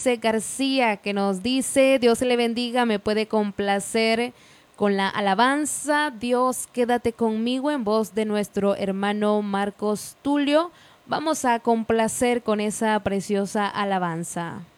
Dulce García, que nos dice: Dios le bendiga, me puede complacer con la alabanza Dios quédate conmigo, en voz de nuestro hermano Marcos Tulio. Vamos a complacer con esa preciosa alabanza.